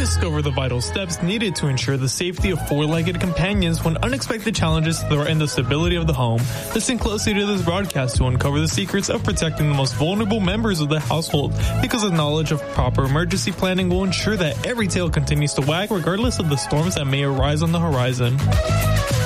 discover the vital steps needed to ensure the safety of four-legged companions when unexpected challenges threaten the stability of the home. Listen closely to this broadcast to uncover the secrets of protecting the most vulnerable members of the household, because the knowledge of proper emergency planning will ensure that every tail continues to wag regardless of the storms that may arise on the horizon.